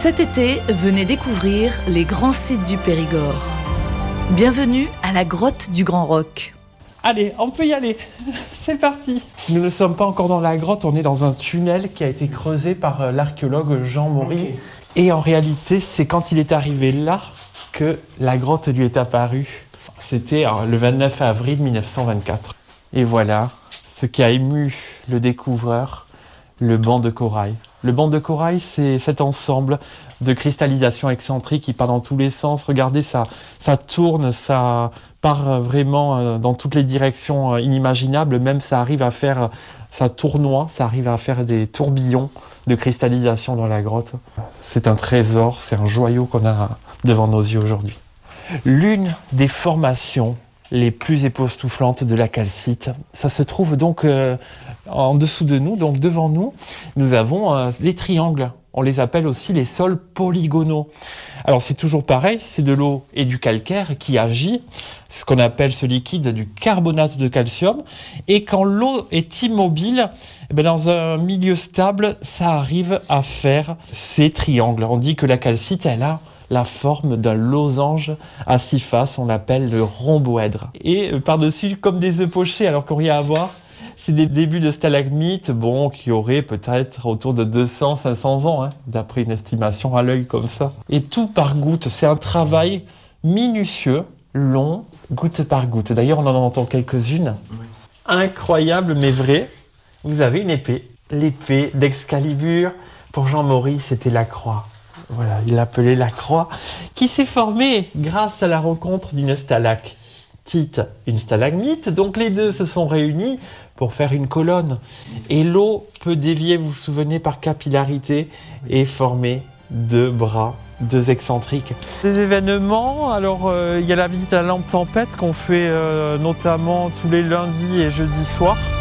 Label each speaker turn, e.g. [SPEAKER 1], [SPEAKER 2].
[SPEAKER 1] Cet été, venez découvrir les grands sites du Périgord. Bienvenue à la grotte du Grand Roc.
[SPEAKER 2] Allez, on peut y aller. C'est parti. Nous ne sommes pas encore dans la grotte, on est dans un tunnel qui a été creusé par l'archéologue Jean Maury. Okay. Et en réalité, c'est quand il est arrivé là que la grotte lui est apparue. C'était le 29 avril 1924. Et voilà ce qui a ému le découvreur, le banc de corail. Le banc de corail, c'est cet ensemble de cristallisation excentrique qui part dans tous les sens. Regardez, ça tourne, ça part vraiment dans toutes les directions inimaginables. Même ça tournoie, ça arrive à faire des tourbillons de cristallisation dans la grotte. C'est un trésor, c'est un joyau qu'on a devant nos yeux aujourd'hui. L'une des formations les plus époustouflantes de la calcite, ça se trouve donc en dessous de nous, donc devant nous, nous avons les triangles. On les appelle aussi les sols polygonaux. Alors c'est toujours pareil, c'est de l'eau et du calcaire qui agit, ce qu'on appelle ce liquide du carbonate de calcium. Et quand l'eau est immobile, dans un milieu stable, ça arrive à faire ces triangles. On dit que la calcite, elle a la forme d'un losange à 6 faces, on l'appelle le rhomboèdre. Et par-dessus, comme des œufs pochés, alors qu'on rien à voir, c'est des débuts de stalagmites, qui auraient peut-être autour de 200-500 ans, d'après une estimation à l'œil comme ça. Et tout par goutte, c'est un travail minutieux, long, goutte par goutte. D'ailleurs, on en entend quelques-unes. Oui. Incroyable, mais vrai. Vous avez une épée, l'épée d'Excalibur. Pour Jean Maury, c'était la croix. Voilà, il l'appelait la croix, qui s'est formée grâce à la rencontre d'une stalactite, une stalagmite. Donc les deux se sont réunis pour faire une colonne. Et l'eau peut dévier, vous vous souvenez, par capillarité et former 2 bras, 2 excentriques. Des événements, alors il y a la visite à la lampe tempête qu'on fait notamment tous les lundis et jeudis soirs.